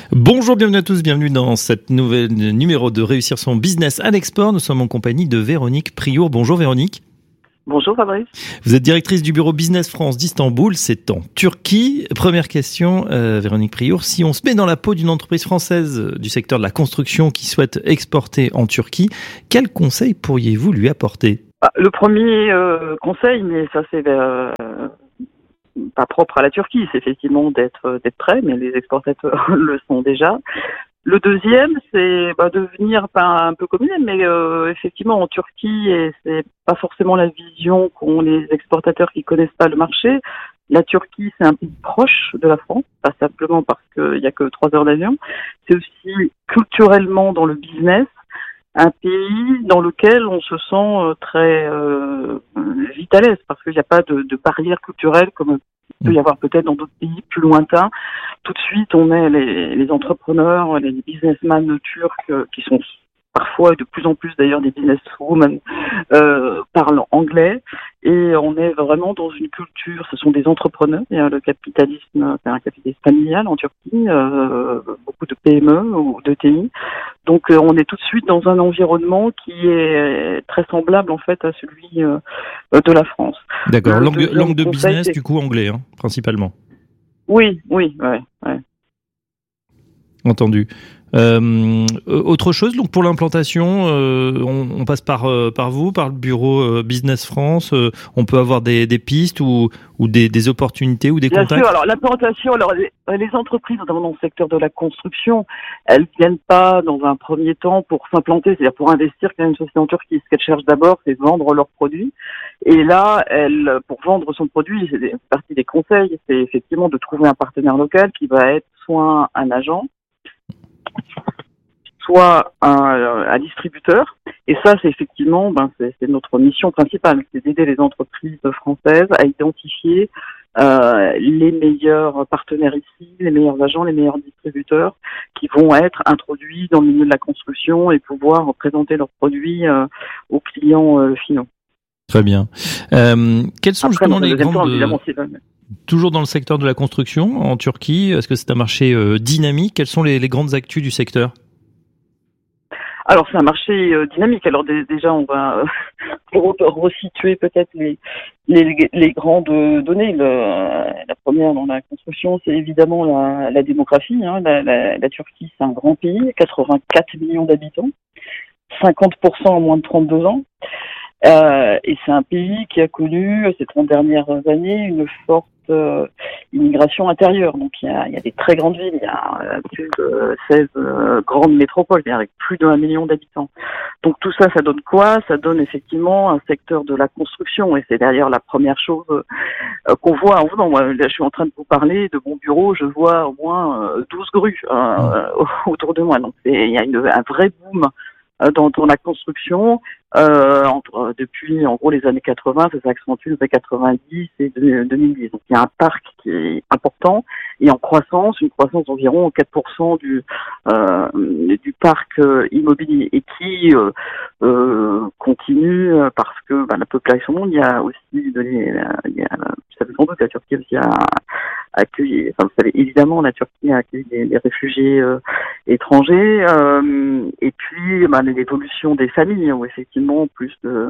Bonjour, bienvenue à tous, bienvenue dans cette nouvelle numéro de Réussir son business à l'export. Nous sommes en compagnie de Véronique Priour. Bonjour Véronique. Bonjour Fabrice. Vous êtes directrice du bureau Business France d'Istanbul, c'est en Turquie. Première question, Véronique Priour, si on se met dans la peau d'une entreprise française du secteur de la construction qui souhaite exporter en Turquie, quels conseils pourriez-vous lui apporter ? Le premier conseil, mais ça c'est pas propre à la Turquie, c'est effectivement d'être prêt, mais les exportateurs le sont déjà. Le deuxième, c'est devenir pas un peu comme il est, mais effectivement en Turquie, et c'est pas forcément la vision qu'ont les exportateurs qui connaissent pas le marché. La Turquie, c'est un pays proche de la France, pas simplement parce qu'il y a que 3 heures d'avion. C'est aussi culturellement dans le business un pays dans lequel on se sent très vite à l'aise parce qu'il n'y a pas de barrière culturelle comme il peut y avoir peut-être dans d'autres pays plus lointains. Tout de suite, on est les entrepreneurs, les businessmen turcs qui sont parfois, et de plus en plus d'ailleurs, des businesswomen parlent anglais. Et on est vraiment dans une culture, ce sont des entrepreneurs. Il y a le capitalisme, c'est un capitalisme familial en Turquie, beaucoup de PME ou de TI. Donc on est tout de suite dans un environnement qui est très semblable en fait à celui de la France. D'accord, langue de business, du coup anglais, principalement. Oui, ouais. Entendu. Autre chose, donc pour l'implantation, on passe par vous, par le bureau Business France. On peut avoir des pistes ou des opportunités ou des contacts. Bien sûr. Alors l'implantation, les entreprises, notamment dans le secteur de la construction, elles viennent pas dans un premier temps pour s'implanter, c'est-à-dire pour investir quand une société en Turquie. Ce qu'elles cherchent d'abord, c'est vendre leurs produits. Et là, pour vendre son produit, c'est partie des conseils, c'est effectivement de trouver un partenaire local qui va être soit un agent, soit un distributeur. Et ça, c'est effectivement, c'est notre mission principale, c'est d'aider les entreprises françaises à identifier les meilleurs partenaires ici, les meilleurs agents, les meilleurs distributeurs qui vont être introduits dans le milieu de la construction et pouvoir présenter leurs produits aux clients finaux. Très bien. Quels sont justement les grandes... Toujours dans le secteur de la construction en Turquie, est-ce que c'est un marché dynamique ? Quelles sont les grandes actus du secteur ? Alors c'est un marché dynamique. Alors déjà on va resituer peut-être les grandes données. La première dans la construction, c'est évidemment la démographie. La Turquie, c'est un grand pays, 84 millions d'habitants, 50% en moins de 32 ans. Et c'est un pays qui a connu ces 30 dernières années une forte immigration intérieure. Donc il y a des très grandes villes, il y a plus de 16 grandes métropoles, avec plus d'1 million d'habitants. Donc tout ça, ça donne quoi ? Ça donne effectivement un secteur de la construction, et c'est d'ailleurs la première chose qu'on voit en venant. Moi, là, je suis en train de vous parler de mon bureau, je vois au moins 12 grues autour de moi. Donc il y a un vrai boom dans la construction depuis en gros les années 80, ça s'accentue depuis 90 et 2010. Donc il y a un parc qui est important et en croissance, une croissance d'environ 4% du parc immobilier et qui continue parce que la population, il y a aussi vous savez sans doute, la Turquie aussi a accueilli, vous savez évidemment la Turquie a accueilli des réfugiés étrangers et puis l'évolution des familles où effectivement plus de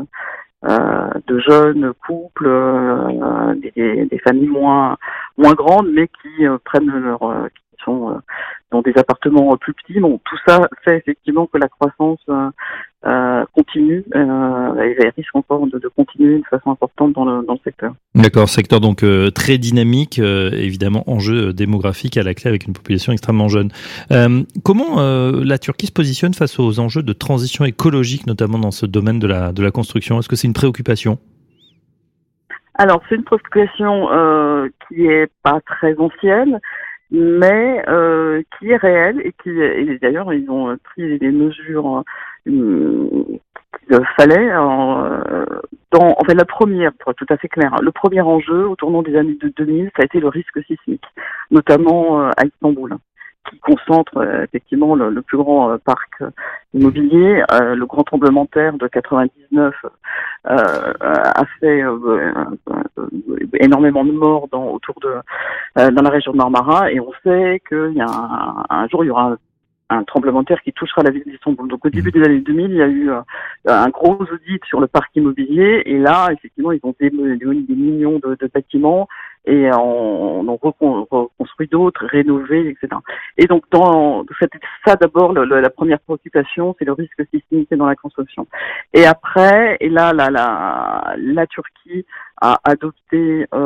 jeunes couples, des familles moins grandes mais qui prennent qui sont dans des appartements plus petits. Bon, tout ça fait effectivement que la croissance continue et elle risque encore de continuer de façon importante dans le secteur. D'accord, secteur donc très dynamique, évidemment enjeu démographique à la clé avec une population extrêmement jeune. Comment la Turquie se positionne face aux enjeux de transition écologique, notamment dans ce domaine de la construction ? Est-ce que c'est une préoccupation ? Alors, c'est une préoccupation qui est pas très ancienne, mais qui est réelle et d'ailleurs ils ont pris des mesures qu'il fallait. La première, pour être tout à fait clair, le premier enjeu au tournant des années 2000, ça a été le risque sismique, notamment à Istanbul, qui concentre effectivement le plus grand parc immobilier. Le grand tremblement de terre de 99 a fait énormément de morts dans la région de Marmara, et on sait qu'il y a un jour il y aura un tremblement de terre qui touchera la ville d'Istanbul. Donc au début des années 2000, il y a eu un gros audit sur le parc immobilier, et là effectivement ils ont démoli des millions de bâtiments et on en reconstruit d'autres, rénové, etc. Et donc ça d'abord la première préoccupation, c'est le risque sismique dans la construction. Et après, et là la Turquie a adopté